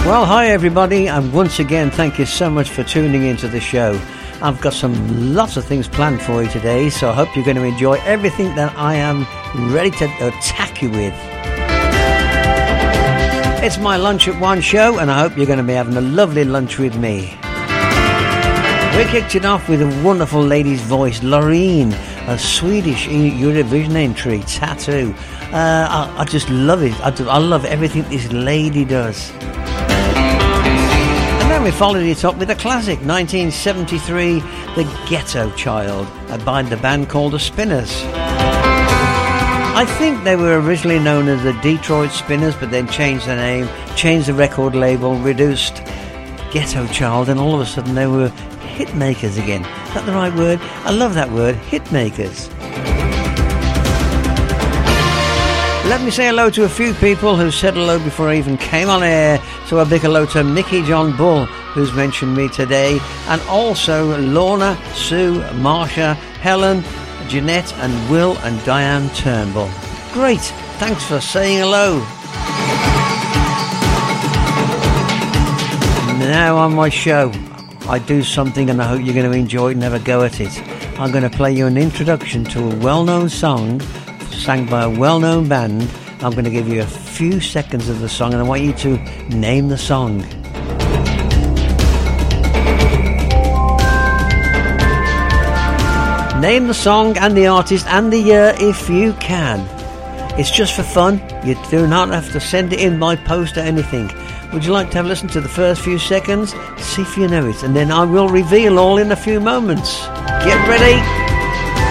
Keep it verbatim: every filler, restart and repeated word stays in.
Well, hi everybody, and once again thank you so much for tuning into the show. I've got some lots of things planned for you today, so I hope you're going to enjoy everything that I am ready to attack you with. It's my Lunch at One show, and I hope you're going to be having a lovely lunch with me. We kicked it off with a wonderful lady's voice, Loreen, a Swedish Eurovision entry, Tattoo. Uh, I, I just love it. I, do, I love everything this lady does. And then we followed it up with a classic, nineteen seventy-three, The Ghetto Child, by the band called The Spinners. I think they were originally known as the Detroit Spinners, but then changed their name, changed the record label, reduced Ghetto Child, and all of a sudden they were hit makers again. Is that the right word? I love that word, hit makers. Let me say hello to a few people who said hello before I even came on air. So a big hello to Mickey John Bull, who's mentioned me today, and also Lorna, Sue, Marsha, Helen, Jeanette, and Will and Diane Turnbull. Great, thanks for saying hello. Now on my show, I do something and I hope you're going to enjoy it and have a go at it. I'm going to play you an introduction to a well-known song sang by a well-known band. I'm going to give you a few seconds of the song and I want you to name the song. Name the song and the artist and the year if you can. It's just for fun. You do not have to send it in by post or anything. Would you like to have a listen to the first few seconds? See if you know it, and then I will reveal all in a few moments. Get ready.